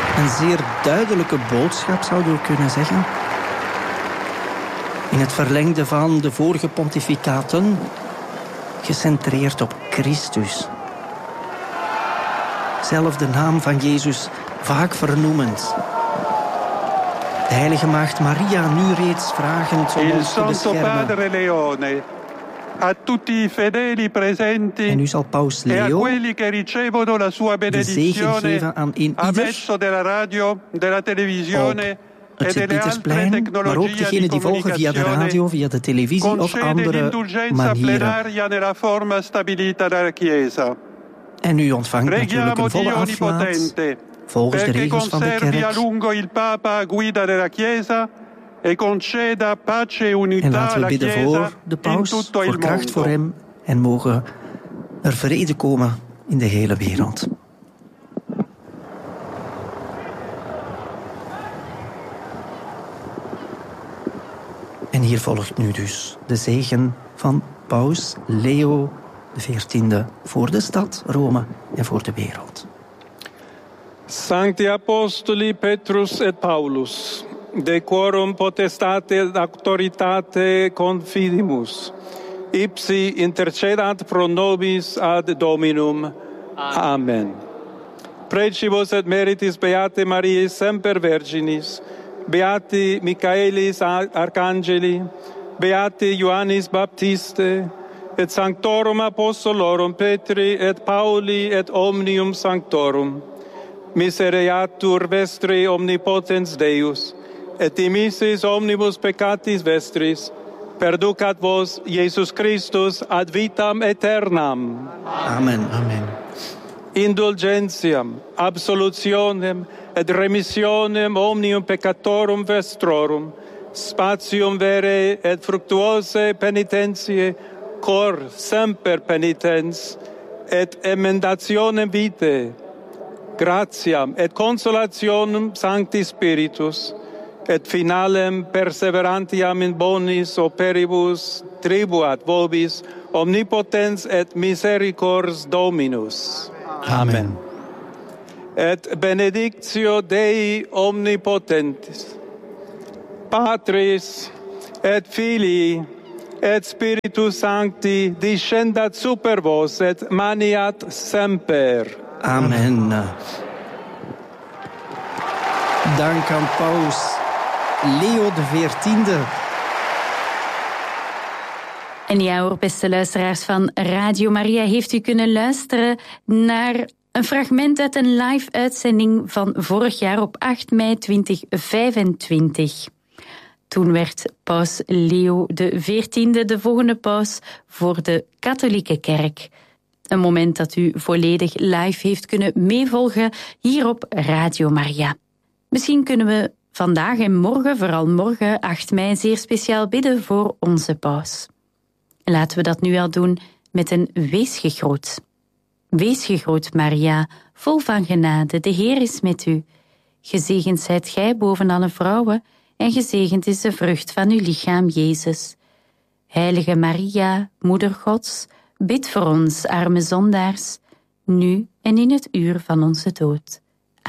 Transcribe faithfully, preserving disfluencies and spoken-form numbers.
Een zeer duidelijke boodschap, zouden we kunnen zeggen. In het verlengde van de vorige pontificaten, gecentreerd op Christus. Zelf de naam van Jezus vaak vernoemend. De heilige maagd Maria nu reeds vragend om ons te beschermen. A tutti i fedeli presenti en nu zal paus Leo e a quelli che ricevono la sua benedizione aan een a mezzo della radio, della televisione e delle altre maar ook degenen die volgen via de radio, via de televisie of andere manieren. Nella forma stabilita dalla Chiesa. En u ontvangt natuurlijk een volle aflaat volgens de regels van de kerk. A lungo il Papa guida della Chiesa. E conceda pace e unità en laten we alla bidden Chiesa voor de paus, voor kracht voor hem. En mogen er vrede komen in de hele wereld. En hier volgt nu dus de zegen van paus Leo de veertiende voor de stad Rome en voor de wereld. Sancti Apostoli Petrus et Paulus, de quorum potestate et auctoritate confidimus, ipsi intercedant pro nobis ad Dominum. Amen. Precibus et meritis Beate Mariae semper Virginis, Beati Michaelis Arcangeli, Beati Ioannis Baptiste, et Sanctorum Apostolorum Petri et Pauli et omnium Sanctorum, misereatur vestri omnipotens Deus, et dimissis omnibus peccatis vestris, perducat vos Iesus Christus ad vitam aeternam. Amen. Amen. Indulgentiam, absolutionem et remissionem omnium peccatorum vestrorum, spatium vere et fructuose penitentiae, cor semper penitens, et emendationem vitae, gratiam et consolationem Sancti Spiritus, et finalem perseverantiam in bonis operibus tribuat vobis omnipotens et misericors Dominus. Amen. Et benedictio Dei omnipotentis, Patris et Filii et Spiritus Sancti descendat super vos et maniat semper. Amen. Dank aan paus Leo de veertiende. En ja hoor, beste luisteraars van Radio Maria, heeft u kunnen luisteren naar een fragment uit een live-uitzending van vorig jaar op acht mei tweeduizend vijfentwintig. Toen werd paus Leo de veertiende de volgende paus voor de katholieke kerk. Een moment dat u volledig live heeft kunnen meevolgen hier op Radio Maria. Misschien kunnen we vandaag en morgen, vooral morgen acht mei, zeer speciaal bidden voor onze paus. Laten we dat nu al doen met een wees gegroet. Wees gegroet, Maria, vol van genade, de Heer is met u. Gezegend zijt gij boven alle vrouwen, en gezegend is de vrucht van uw lichaam, Jezus. Heilige Maria, Moeder Gods, bid voor ons, arme zondaars, nu en in het uur van onze dood.